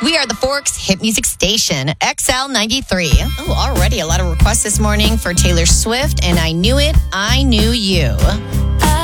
We are the Forks Hit Music Station, XL93. Oh, already a lot of requests this morning for Taylor Swift, and I Knew It, I Knew You.